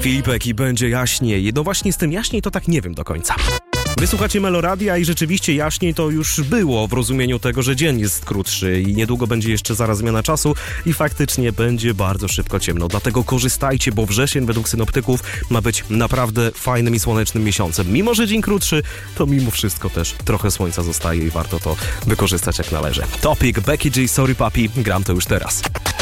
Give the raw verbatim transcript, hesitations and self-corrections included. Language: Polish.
Filipek i będzie jaśniej. No właśnie z tym jaśniej to tak nie wiem do końca. Wysłuchacie Meloradia i rzeczywiście jaśniej to już było w rozumieniu tego, że dzień jest krótszy i niedługo będzie jeszcze zaraz zmiana czasu i faktycznie będzie bardzo szybko ciemno. Dlatego korzystajcie, bo wrzesień według synoptyków ma być naprawdę fajnym i słonecznym miesiącem. Mimo, że dzień krótszy, to mimo wszystko też trochę słońca zostaje i warto to wykorzystać jak należy. Topic, Becky G, Sorry Papi, gram to już teraz.